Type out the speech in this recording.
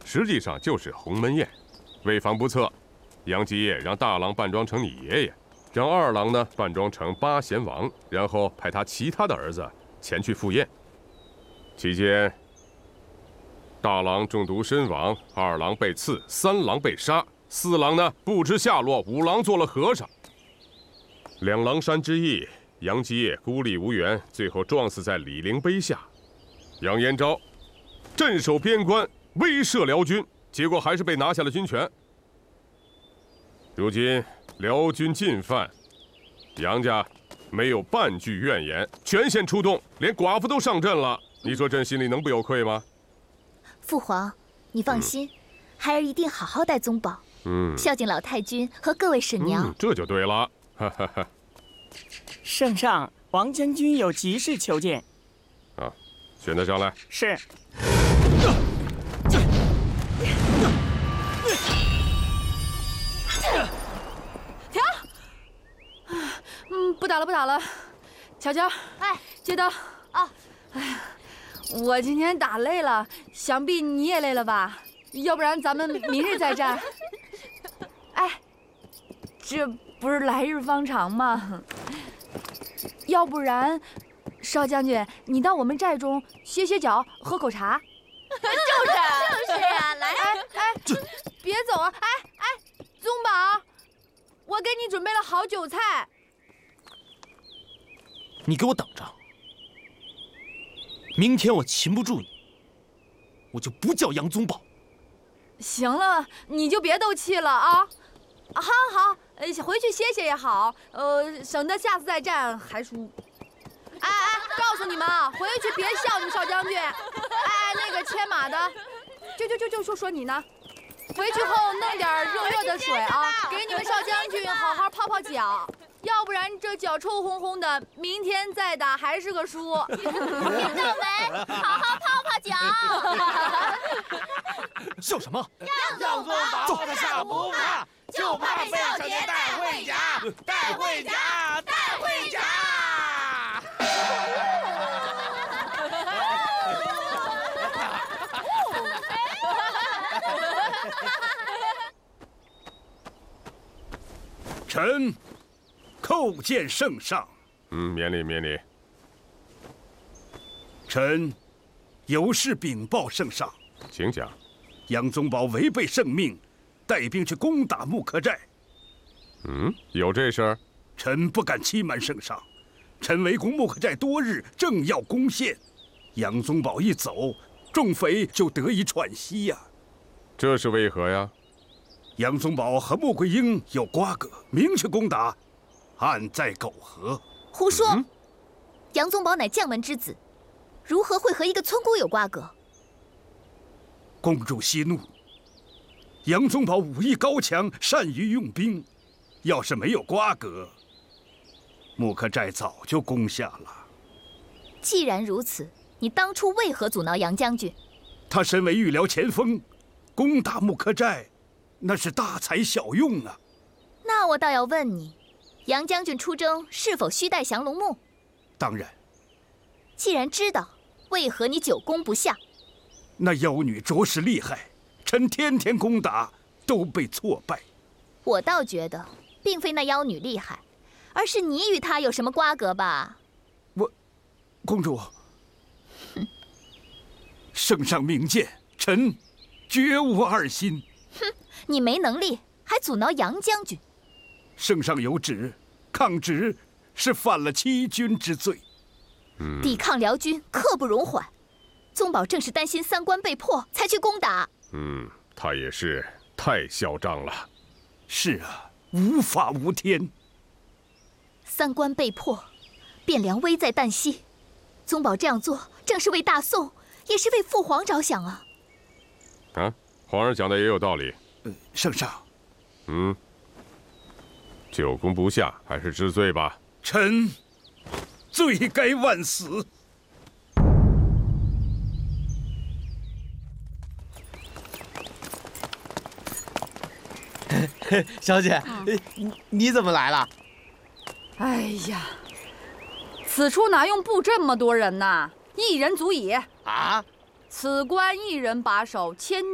实际上就是鸿门宴。为防不测，杨继业让大郎扮装成你爷爷，让二郎呢扮装成八贤王，然后派他其他的儿子前去赴宴。期间，大郎中毒身亡，二郎被刺，三郎被杀，四郎呢不知下落，五郎做了和尚。两郎山之役，杨继业孤立无援，最后撞死在李陵碑下。杨延昭镇守边关，威慑辽军，结果还是被拿下了军权。如今辽军进犯，杨家没有半句怨言，全线出动，连寡妇都上阵了。你说朕心里能不有愧吗？ 父皇，你放心，孩儿一定好好待宗保，孝敬老太君和各位婶娘。 这就对了。哈哈哈。 圣上，王将军有急事求见。 啊，选他上来。 是。 停！不打了，不打了。乔乔， 哎， 接刀。 啊。 哎呀，我今天打累了，想必你也累了吧？要不然咱们明日再战。哎，这不是来日方长吗？要不然，少将军，你到我们寨中歇歇脚，喝口茶。 就是呀，来， 别走啊！宗保，我给你准备了好酒菜。 你给我等着！明天我擒不住你，我就不叫杨宗保。 行了，你就别斗气了啊！好，回去歇歇也好，省得下次再战还输。告诉你们啊，回去别笑你少将军。那个牵马的，就说你呢。回去后弄点热的水啊，给你们少将军好好泡泡脚，要不然这脚臭烘烘的，明天再打还是个输。 听到没？好好泡泡脚。 笑什么？ 杨宗保的下不怕，就怕被小姐带回家，带回家，带回家。 臣叩见圣上。 免礼。 臣有事禀报圣上。 请讲。 杨宗保违背圣命，带兵去攻打木刻寨。 有这事儿？ 臣不敢欺瞒圣上。臣围攻木刻寨多日，正要攻陷，杨宗保一走，众匪就得以喘息呀。 这是为何呀？ 杨宗保和穆桂英有瓜葛，明去攻打，暗在苟合。 胡说！杨宗保乃将门之子，如何会和一个村姑有瓜葛？ 公主息怒。杨宗保武艺高强，善于用兵，要是没有瓜葛，木刻寨早就攻下了。 既然如此，你当初为何阻挠杨将军？ 他身为御辽前锋，攻打木刻寨，那是大材小用啊。 那我倒要问你，杨将军出征是否须带降龙木？ 当然。 既然知道，为何你久攻不下？ 那妖女着实厉害，臣天天攻打都被挫败。 我倒觉得，并非那妖女厉害，而是你与她有什么瓜葛吧？ 公主，圣上明鉴，臣绝无二心。 你没能力，还阻挠杨将军。 圣上有旨，抗旨是犯了欺君之罪。 抵抗辽军刻不容缓。宗保正是担心三关被破，才去攻打。 他也是太嚣张了。 是啊，无法无天。 三关被破，汴梁危在旦夕。宗保这样做，正是为大宋，也是为父皇着想啊。 皇上讲的也有道理。 圣上。 久攻不下，还是知罪吧。 臣罪该万死。 小姐，你怎么来了？ 哎呀，此处哪用布这么多人呐？一人足矣。 啊？ 此关一人把守，千